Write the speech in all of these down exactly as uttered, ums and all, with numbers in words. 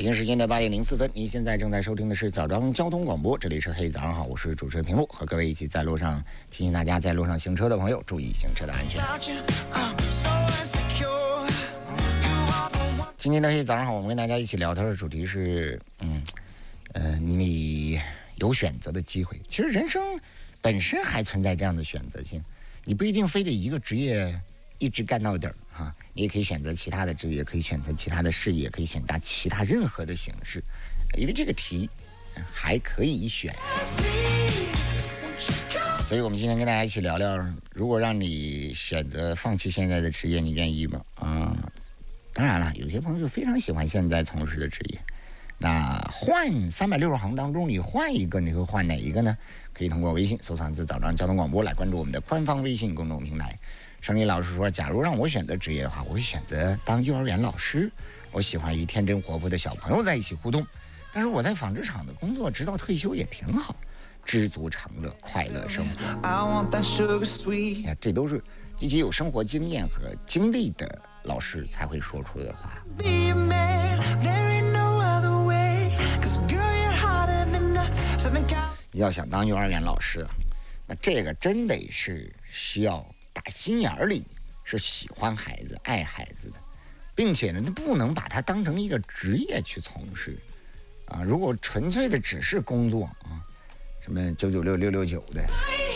北京时间的八点零四分，您现在正在收听的是早上交通广播，这里是嘿早上好，我是主持人平路，和各位一起在路上提醒大家，在路上行车的朋友注意行车的安全。今天的嘿早上好，我们跟大家一起聊天的主题是，嗯，呃，你有选择的机会。其实人生本身还存在这样的选择性，你不一定非得一个职业一直干到底儿哈，你也可以选择其他的职业，可以选择其他的事业，可以选择其他任何的形式，因为这个题还可以选。所以我们今天跟大家一起聊聊，如果让你选择放弃现在的职业，你愿意吗？啊、嗯，当然了，有些朋友非常喜欢现在从事的职业，那换三百六十行当中，你换一个，你会换哪一个呢？可以通过微信搜藏字早上交通广播来关注我们的官方微信公众平台。胜利老师说，假如让我选择职业的话，我会选择当幼儿园老师。我喜欢与天真活泼的小朋友在一起互动，但是我在纺织厂的工作直到退休也挺好，知足常乐，快乐生活。你看，这都是极其有生活经验和经历的老师才会说出的话。你要想当幼儿园老师，那这个真得是需要打心眼里是喜欢孩子、爱孩子的，并且呢，不能把它当成一个职业去从事啊。如果纯粹的只是工作啊，什么九九六六六九的，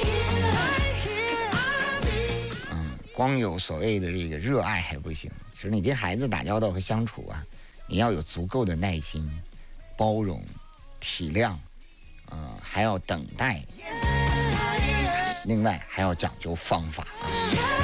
嗯，光有所谓的这个热爱还不行。其实你跟孩子打交道和相处啊，你要有足够的耐心、包容、体谅，呃，还要等待。另外还要讲究方法啊。